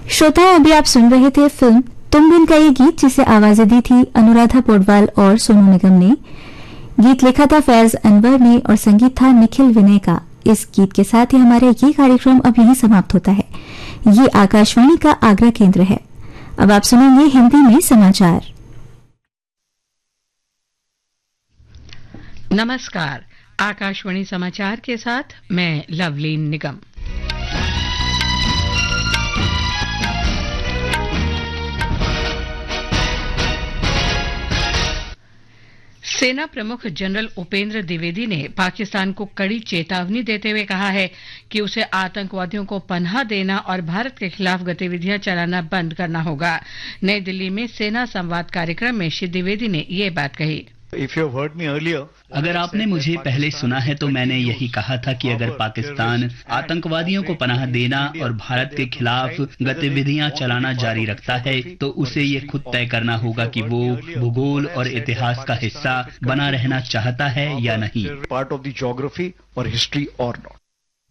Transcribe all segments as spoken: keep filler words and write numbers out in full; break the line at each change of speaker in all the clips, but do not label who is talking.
श्रोताओं, अभी आप सुन रहे थे फिल्म तुम बिन का ये गीत, जिसे आवाजें दी थी अनुराधा पौडवाल और सोनू निगम ने। गीत लिखा था फैज अनवर ने और संगीत था निखिल विनय का। इस गीत के साथ ही हमारा ये कार्यक्रम अब यहीं समाप्त होता है। ये आकाशवाणी का आगरा केंद्र है। अब आप सुनेंगे हिंदी में समाचार।
नमस्कार, आकाशवाणी समाचार के साथ मैं लवलीन निगम। सेना प्रमुख जनरल उपेंद्र द्विवेदी ने पाकिस्तान को कड़ी चेतावनी देते हुए कहा है कि उसे आतंकवादियों को पनाह देना और भारत के खिलाफ गतिविधियां चलाना बंद करना होगा। नई दिल्ली में सेना संवाद कार्यक्रम में श्री द्विवेदी ने ये बात कही।
earlier, अगर आपने मुझे पहले सुना है तो मैंने यही कहा था कि अगर पाकिस्तान आतंकवादियों को पनाह देना और भारत के खिलाफ गतिविधियां चलाना जारी रखता है तो उसे ये खुद तय करना होगा कि वो भूगोल और इतिहास का हिस्सा बना रहना चाहता है या नहीं। पार्ट ऑफ द ज्योग्राफी और हिस्ट्री और नॉट।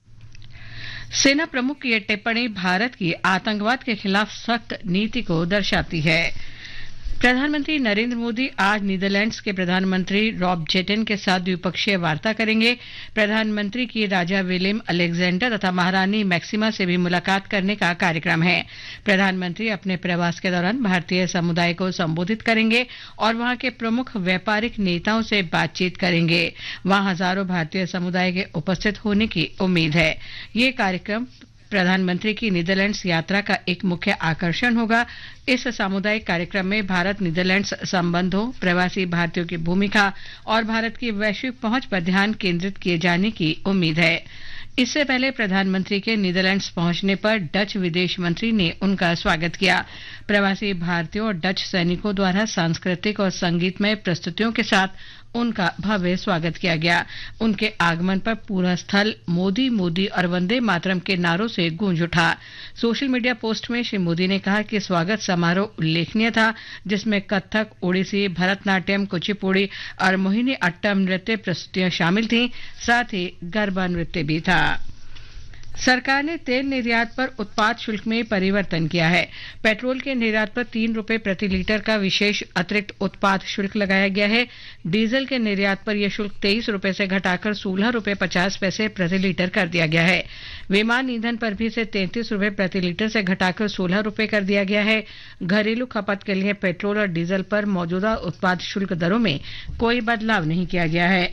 सेना प्रमुख की यह टिप्पणी भारत की आतंकवाद के खिलाफ सख्त नीति को दर्शाती है। प्रधानमंत्री नरेंद्र मोदी आज नीदरलैंड्स के प्रधानमंत्री रॉब जेटन के साथ द्विपक्षीय वार्ता करेंगे। प्रधानमंत्री की राजा विलियम अलेक्जेंडर तथा महारानी मैक्सिमा से भी मुलाकात करने का कार्यक्रम है। प्रधानमंत्री अपने प्रवास के दौरान भारतीय समुदाय को संबोधित करेंगे और वहां के प्रमुख व्यापारिक नेताओं से बातचीत करेंगे। वहां हजारों भारतीय समुदाय के उपस्थित होने की उम्मीद है। ये कार्यक्रम प्रधानमंत्री की नीदरलैंड्स यात्रा का एक मुख्य आकर्षण होगा। इस सामुदायिक कार्यक्रम में भारत नीदरलैंड्स संबंधों, प्रवासी भारतीयों की भूमिका और भारत की वैश्विक पहुंच पर ध्यान केंद्रित किए जाने की उम्मीद है। इससे पहले प्रधानमंत्री के नीदरलैंड्स पहुंचने पर डच विदेश मंत्री ने उनका स्वागत किया। प्रवासी भारतीयों और डच सैनिकों द्वारा सांस्कृतिक और संगीतमय प्रस्तुतियों के साथ उनका भव्य स्वागत किया गया। उनके आगमन पर पूरा स्थल मोदी मोदी और वंदे मातरम के नारों से गूंज उठा। सोशल मीडिया पोस्ट में श्री मोदी ने कहा कि स्वागत समारोह उल्लेखनीय था, जिसमें कथक, ओडिसी, भरतनाट्यम, कुचिपुड़ी और मोहिनी अट्टम नृत्य प्रस्तुतियां शामिल थीं। साथ ही गरबा नृत्य भी था। सरकार ने तेल निर्यात पर उत्पाद शुल्क में परिवर्तन किया है। पेट्रोल के निर्यात पर तीन रुपए प्रति लीटर का विशेष अतिरिक्त उत्पाद शुल्क लगाया गया है। डीजल के निर्यात पर यह शुल्क तेईस रुपए से घटाकर सोलह रुपए पचास पैसे प्रति लीटर कर दिया गया है। विमान ईंधन पर भी इसे तैंतीस रुपए प्रति लीटर से घटाकर सोलह रुपए कर दिया गया है। घरेलू खपत के लिए पेट्रोल और डीजल पर मौजूदा उत्पाद शुल्क दरों में कोई बदलाव नहीं किया गया है।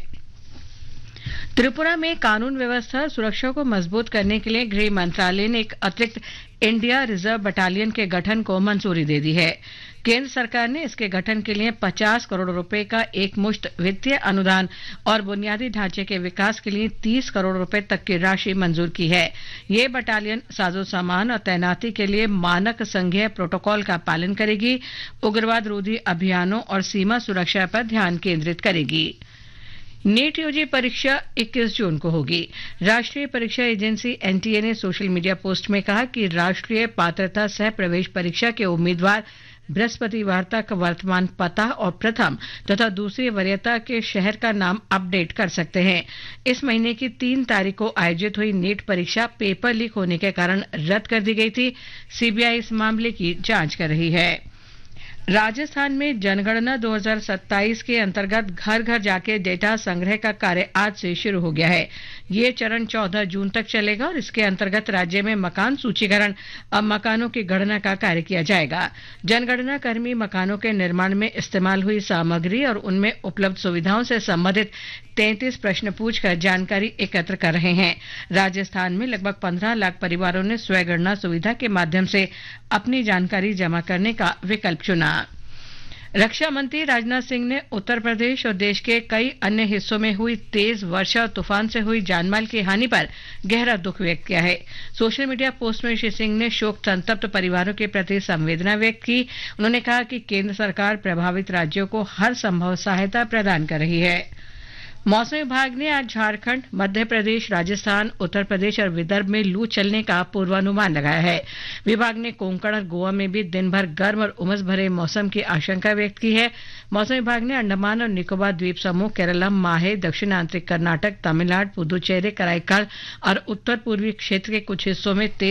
त्रिपुरा में कानून व्यवस्था और सुरक्षा को मजबूत करने के लिए गृह मंत्रालय ने एक अतिरिक्त इंडिया रिजर्व बटालियन के गठन को मंजूरी दे दी है। केंद्र सरकार ने इसके गठन के लिए पचास करोड़ रुपए का एक मुश्त वित्तीय अनुदान और बुनियादी ढांचे के विकास के लिए तीस करोड़ रुपए तक की राशि मंजूर की है। ये बटालियन साजो सामान और तैनाती के लिए मानक संघीय प्रोटोकॉल का पालन करेगी, उग्रवाद रोधी अभियानों और सीमा सुरक्षा पर ध्यान केंद्रित करेगी। नीट यूजी परीक्षा इक्कीस जून को होगी। राष्ट्रीय परीक्षा एजेंसी एनटीए ने सोशल मीडिया पोस्ट में कहा कि राष्ट्रीय पात्रता सह प्रवेश परीक्षा के उम्मीदवार बृहस्पतिवार तक वर्तमान पता और प्रथम तथा दूसरी वरीयता के शहर का नाम अपडेट कर सकते हैं। इस महीने की तीन तारीख को आयोजित हुई नीट परीक्षा पेपर लीक होने के कारण रद्द कर दी गई थी। सीबीआई इस मामले की जांच कर रही है। राजस्थान में जनगणना दो हज़ार सत्ताईस के अंतर्गत घर घर जाके डेटा संग्रह का कार्य आज से शुरू हो गया है। ये चरण चौदह जून तक चलेगा और इसके अंतर्गत राज्य में मकान सूचीकरण अब मकानों की गणना का कार्य किया जाएगा। जनगणना कर्मी मकानों के निर्माण में इस्तेमाल हुई सामग्री और उनमें उपलब्ध सुविधाओं से संबंधित तैंतीस प्रश्न पूछकर जानकारी एकत्र कर रहे हैं। राजस्थान में लगभग पंद्रह लाख परिवारों ने स्वगणना सुविधा के माध्यम से अपनी जानकारी जमा करने का विकल्प चुना। रक्षा मंत्री राजनाथ सिंह ने उत्तर प्रदेश और देश के कई अन्य हिस्सों में हुई तेज वर्षा और तूफान से हुई जानमाल की हानि पर गहरा दुख व्यक्त किया है। सोशल मीडिया पोस्ट में श्री सिंह ने शोक संतप्त परिवारों के प्रति संवेदना व्यक्त की। उन्होंने कहा कि केंद्र सरकार प्रभावित राज्यों को हर संभव सहायता प्रदान कर रही है। मौसम विभाग ने आज झारखंड, मध्य प्रदेश, राजस्थान, उत्तर प्रदेश और विदर्भ में लू चलने का पूर्वानुमान लगाया है। विभाग ने कोंकण और गोवा में भी दिन भर गर्म और उमस भरे मौसम की आशंका व्यक्त की है। मौसम विभाग ने अंडमान और निकोबार द्वीप समूह, केरलम, माहे, दक्षिण आंतरिक कर्नाटक, तमिलनाडु, पुदुचेरी, कराईकाल और उत्तर पूर्वी क्षेत्र के कुछ हिस्सों में तेज